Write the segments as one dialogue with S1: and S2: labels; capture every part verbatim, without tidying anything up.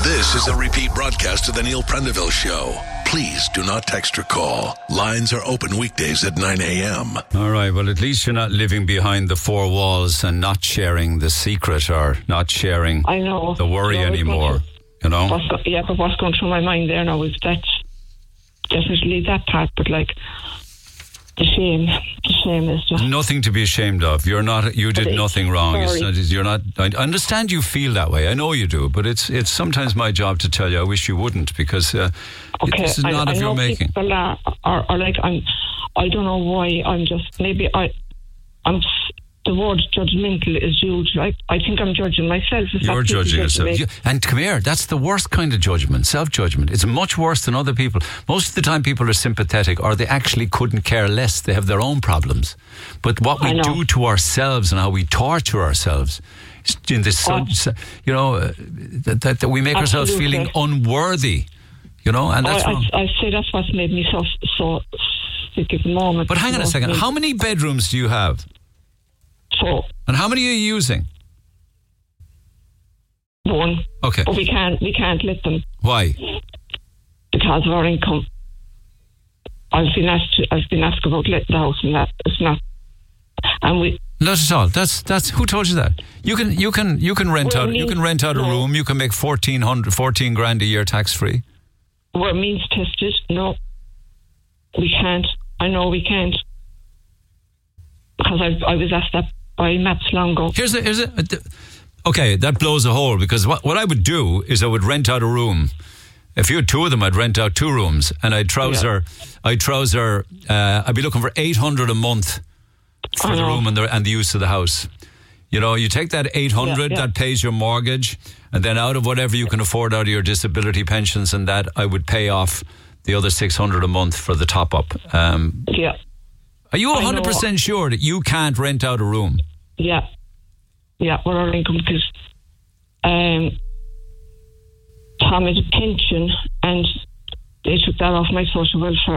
S1: This is a repeat broadcast of the Neil Prendeville Show. Please do not text or call. Lines are open weekdays at nine a.m.
S2: All right, well, at least you're not living behind the four walls and not sharing the secret or not sharing
S3: I know.
S2: the worry
S3: no,
S2: anymore,
S3: to,
S2: you know?
S3: What's go, yeah, but what's going through my mind there now is that definitely that part, but like the shame, the shame is just...
S2: Nothing to be ashamed of. You're not, you did nothing wrong. It's not, you're not, I understand you feel that way. I know you do, but it's it's sometimes my job to tell you I wish you wouldn't, because uh,
S3: okay,
S2: this is not
S3: I,
S2: of
S3: I
S2: your making.
S3: People are, are, are like, I'm, I don't know why, I'm just, maybe I, I'm, the word judgmental is huge. I, I think I'm judging myself.
S2: You're judging yourself. You, and come here, that's the worst kind of judgment, self-judgment. It's much worse than other people. Most of the time people are sympathetic, or they actually couldn't care less. They have their own problems. But what we do to ourselves and how we torture ourselves in this, oh. you know, uh, that, that, that we make Absolutely. ourselves feeling unworthy, you know, and that's
S3: I,
S2: wrong.
S3: I, I say that's what's made me so, so sick at the moment.
S2: But hang on a second, how many bedrooms do you have?
S3: Four.
S2: And how many are you using?
S3: One.
S2: Okay.
S3: But we can't, we can't let them.
S2: Why?
S3: Because of our income. I've been asked, to, I've been asked about letting the house, and that it's not. And we.
S2: Not at all. That's that's who told you that? You can you can you can rent
S3: well,
S2: out
S3: means,
S2: you can rent out a
S3: no.
S2: room. You can make fourteen hundred, fourteen grand a year tax free.
S3: We're means tested. No, we can't. I know we can't, because I I was asked that by Maps long ago.
S2: Here's a here's a. Okay, that blows a hole, because what what I would do is I would rent out a room. If you had two of them, I'd rent out two rooms, and I'd trouser, yeah. I'd trouser. Uh, I'd be looking for eight hundred a month for the room and the and the use of the house. You know, you take that eight hundred, yeah, yeah. that pays your mortgage, and then out of whatever you can afford out of your disability pensions and that, I would pay off the other six hundred a month for the top up. Um,
S3: yeah.
S2: Are you one hundred percent sure that you can't rent out a room?
S3: Yeah. Yeah, we're our income, because um, Tom had a pension and they took that off my social welfare.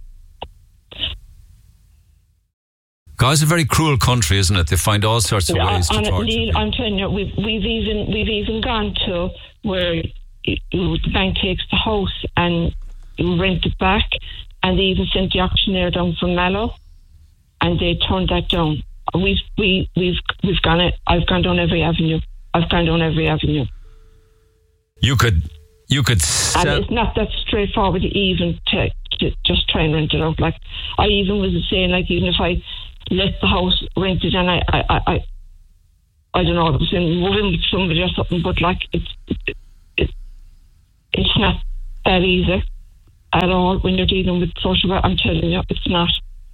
S2: God's a very cruel country, isn't it? They find all sorts of
S3: yeah,
S2: ways to torture
S3: Neil,
S2: people.
S3: I'm telling you, we've, we've even we've even gone to where you, you, the bank takes the house and you rent it back, and they even sent the auctioneer down from Mallow, and they turned that down. We've we we've we've gone it. I've gone down every avenue. I've gone down every avenue.
S2: You could you could sell.
S3: And it's not that straightforward to even to, to just try and rent it out. Like I even was saying, like even if I let the house rented and I I I, I, I don't know, I was in moving with somebody or something, but like it's it, it, it's not that easy at all when you're dealing with social work. I'm telling you, it's not.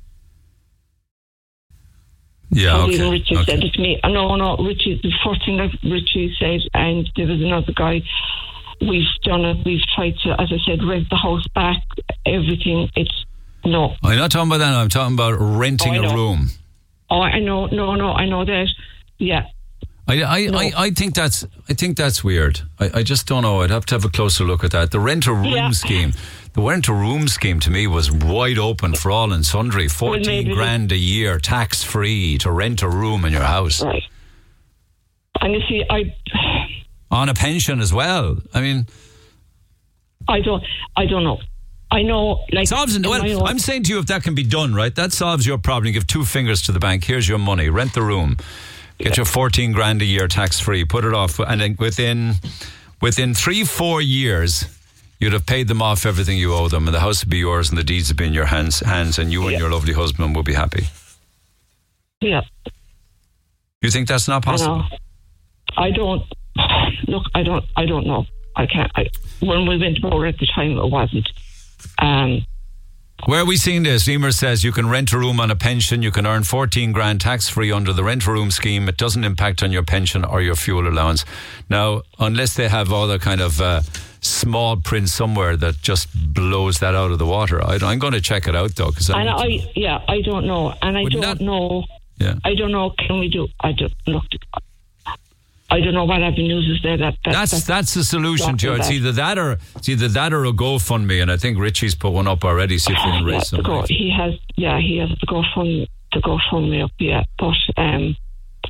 S2: Yeah,
S3: and
S2: okay.
S3: Even Richie
S2: okay.
S3: said it to me. No, no, Richie, the first thing that Richie said, and there was another guy, we've done it, we've tried to, as I said, rent the house back, everything, it's, no.
S2: I'm not talking about that, I'm talking about renting
S3: oh,
S2: a room.
S3: Oh, I know, no, no, I know that, yeah.
S2: I I, no. I, I think that's I think that's weird. I, I just don't know. I'd have to have a closer look at that. The rent a room yeah. scheme. The rent a room scheme to me was wide open for all and sundry. Fourteen well, grand a year, tax free, to rent a room in your house.
S3: Right. And you see, I
S2: on a pension as well. I mean,
S3: I don't. I don't know. I know, like
S2: solves. Well, I'm saying to you, if that can be done, right, that solves your problem. You give two fingers to the bank. Here's your money. Rent the room. Get yeah. your fourteen grand a year tax free. Put it off, and then within within three four years, you'd have paid them off everything you owe them, and the house would be yours, and the deeds would be in your hands. Hands, and you yeah. and your lovely husband will be happy.
S3: Yeah.
S2: You think that's not possible?
S3: I, I don't. Look, I don't. I don't know. I can't. I, when we went over at the time, it wasn't. Um.
S2: Where are we seeing this? Emer says you can rent a room on a pension. You can earn fourteen grand tax free under the rent a room scheme. It doesn't impact on your pension or your fuel allowance. Now, unless they have all the kind of uh, small print somewhere that just blows that out of the water. I, I'm going to check it out though, because I,
S3: and I yeah, I don't know, and I don't not, know.
S2: Yeah,
S3: I don't know. Can we do? I don't look. I don't know what avenues is there. That, that
S2: that's that's, that's the solution, Joe. It's either that or it's either that or a GoFundMe, and I think Richie's put one up already. See if we can raise
S3: yeah,
S2: some
S3: go, he has, yeah, he has the GoFundMe, the GoFundMe up, yeah. But um,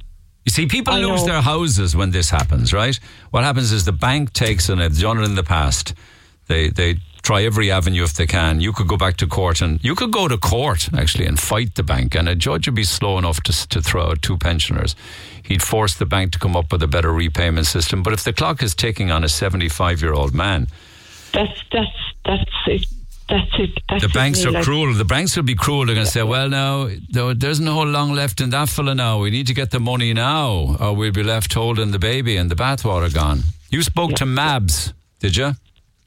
S2: You see, people
S3: I
S2: lose
S3: know.
S2: their houses when this happens, right? What happens is the bank takes, and they've done it in the past, they they try every avenue if they can. You could go back to court, and you could go to court, actually, and fight the bank, and a judge would be slow enough to, to throw out two pensioners. He'd force the bank to come up with a better repayment system. But if the clock is ticking on a seventy-five-year-old man...
S3: That's, that's, that's it. That's it. That's
S2: the
S3: it,
S2: banks are
S3: like,
S2: cruel. The banks will be cruel. They're going to say, well, now, there's no long left in that fella now. We need to get the money now, or we'll be left holding the baby and the bathwater gone. You spoke
S3: yeah.
S2: to Mabs, did you?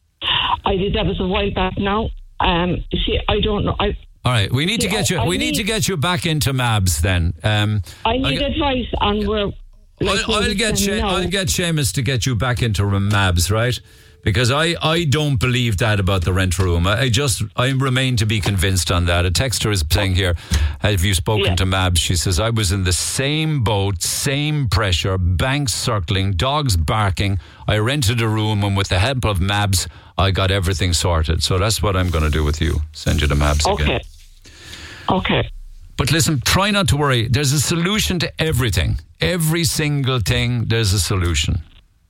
S3: I did. That was a while back now. Um, you see, I don't know. I,
S2: All right, we need
S3: see,
S2: to get you.
S3: I, I
S2: we
S3: need,
S2: need to get you back into Mabs then. Um,
S3: I need
S2: I,
S3: advice on where. Like,
S2: I'll, I'll get she- I'll get Seamus to get you back into Mabs, right? Because I, I don't believe that about the rent room. I, I just I remain to be convinced on that. A texter is saying here, have you spoken
S3: yeah.
S2: to Mabs? She says, I was in the same boat, same pressure, banks circling, dogs barking. I rented a room, and with the help of Mabs, I got everything sorted. So that's what I'm going to do with you. Send you to Mabs
S3: okay.
S2: again.
S3: Okay.
S2: But listen, try not to worry. There's a solution to everything. Every single thing, there's a solution.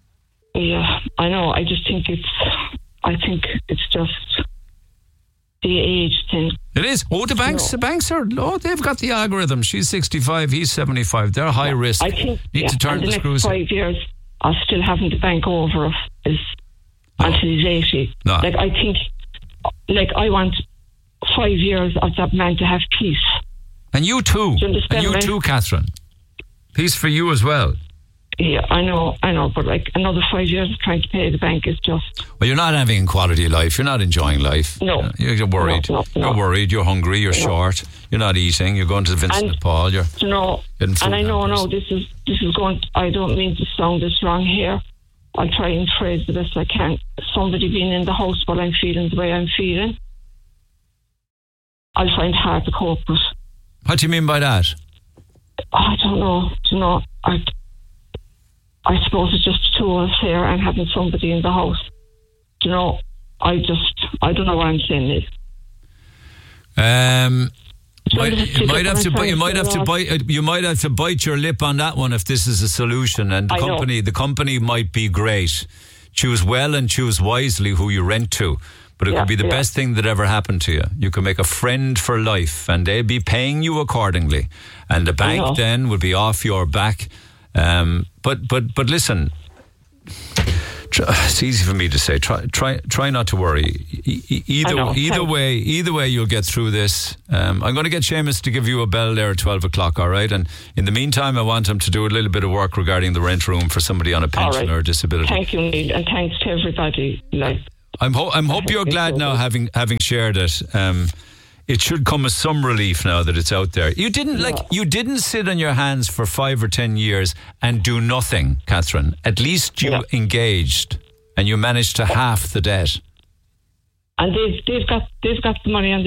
S3: Yeah, I know. I just think it's. I think it's just the age thing.
S2: It is. Oh, the banks.
S3: No.
S2: The banks are. Oh, they've got the algorithm. She's sixty-five. He's seventy-five. They're high
S3: yeah,
S2: risk.
S3: I think.
S2: Need
S3: yeah,
S2: to turn
S3: and the
S2: the
S3: next
S2: screws.
S3: five years, I'll still having the bank over of is
S2: No.
S3: until he's eighty.
S2: No.
S3: Like I think, like I want five years of that man to have peace.
S2: And you too.
S3: Do you understand
S2: And you
S3: me?
S2: too, Catherine. Peace for you as well.
S3: Yeah, I know, I know, but like another five years of trying to pay the bank is just.
S2: Well, you're not having a quality of life. You're not enjoying life.
S3: No.
S2: You're worried.
S3: No, no, no.
S2: You're worried. You're hungry. You're
S3: No.
S2: short. You're not eating. You're going to Vincent
S3: And,
S2: de Paul. You're
S3: You know,
S2: getting food
S3: and I know,
S2: hampers.
S3: no, this is this is going. I don't mean to sound this wrong here. I'll try and phrase the best I can. Somebody being in the house while I'm feeling the way I'm feeling, I'll find it hard to cope with.
S2: What do you mean by that?
S3: I don't know. You know, I. I suppose it's just the two of us here and having somebody in the house. You know, I just, I don't know what I'm saying is.
S2: Um,
S3: So
S2: might,
S3: just
S2: you
S3: pick
S2: might
S3: up
S2: have to,
S3: what I'm
S2: bite- you
S3: trying
S2: might
S3: to
S2: have
S3: say,
S2: to
S3: Ross.
S2: bite, uh, you might have to bite your lip on that one if this is a solution. And the
S3: I know.
S2: company, the company might be great. Choose well and choose wisely who you rent to. But it
S3: Yeah,
S2: could be the
S3: yeah.
S2: best thing that ever happened to you. You could make a friend for life, and they'd be paying you accordingly. And the
S3: know.
S2: bank then would be off your back. Um, but but but listen. Try, it's easy for me to say. Try, try, try not to worry. E- e- either,
S3: know.
S2: either
S3: Thanks.
S2: way, either way, you'll get through this. Um, I'm going to get Seamus to give you a bell there at twelve o'clock. All right. And in the meantime, I want him to do a little bit of work regarding the rent room for somebody on a
S3: All
S2: pension
S3: right.
S2: or a disability.
S3: Thank you, Neil, and thanks to everybody. Like,
S2: I'm ho- I'm hope you're glad now, having having shared it. Um, it should come as some relief now that it's out there. You didn't like you didn't sit on your hands for five or ten years and do nothing, Catherine. At least you
S3: Yeah.
S2: engaged and you managed to half the debt.
S3: and they've they've got they've got the money on the